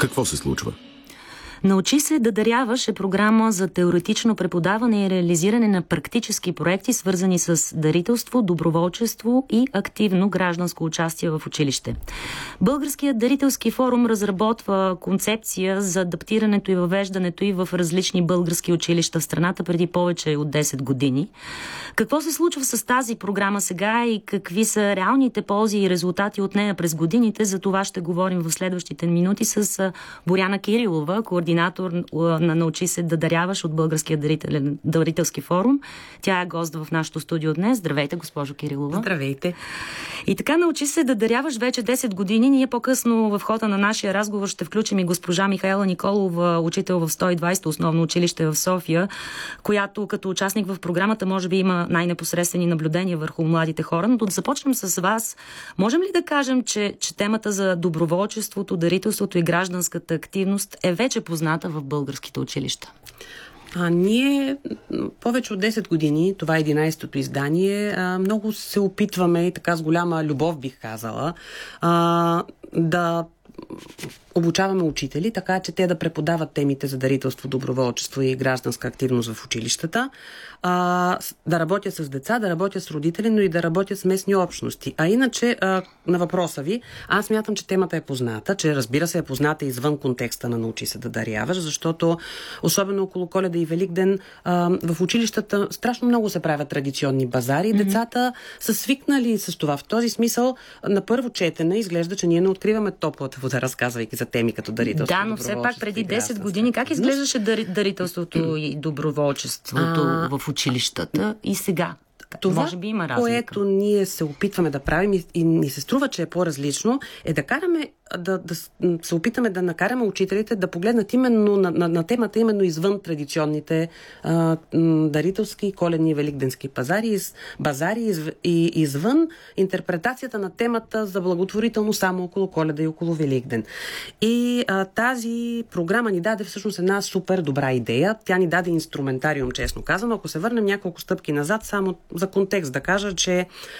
Какво се случва? Научи се да даряваш е програма за теоретично преподаване и реализиране на практически проекти, свързани с дарителство, доброволчество и активно гражданско участие в училище. Българският дарителски форум разработва концепция за адаптирането и въвеждането и в различни български училища в страната преди повече от 10 години. Какво се случва с тази програма сега и какви са реалните ползи и резултати от нея през годините? За това ще говорим в следващите минути с Боряна Кирилова, координатор на Научи се да даряваш от Българския дарителски форум. Тя е гост в нашото студио днес. Здравейте, госпожо Кирилова. Здравейте. И така, Научи се да даряваш вече 10 години. Ние по-късно в хода на нашия разговор ще включим и госпожа Михаела Николова, учител в 120 основно училище в София, която като участник в програмата може би има най-непосредствени наблюдения върху младите хора. Но да започнем с вас. Можем ли да кажем, че темата за доброволчеството, дарителството и гражданската активност е вече позната в българските училища? Ние повече от 10 години, това е 11-то издание, много се опитваме, и така с голяма любов бих казала, да обучаваме учители, така че те да преподават темите за дарителство, доброволчество и гражданска активност в училищата, да работят с деца, да работят с родители, но и да работят с местни общности. А иначе, на въпроса ви, аз смятам, че темата е позната, че разбира се е позната извън контекста на Научи се да даряваш, защото особено около Коледа и Великден в училищата страшно много се правят традиционни базари. Децата са свикнали с това. В този смисъл на първо четене изглежда, че ние не откриваме топлата вода, разказвайки за теми като дарителство. Да, но все пак преди 10 години как изглеждаше дарителството и доброволчеството в училищата и сега? Това, може би има разлика. Което ние се опитваме да правим и ни се струва, че е по-различно, е да караме да се опитаме да накараме учителите да погледнат именно на темата именно извън традиционните дарителски, коледни и великденски базари и извън интерпретацията на темата за благотворително само около Коледа и около Великден. И тази програма ни даде всъщност една супер добра идея. Тя ни даде инструментариум, честно казано. Ако се върнем няколко стъпки назад, само за контекст да кажа, че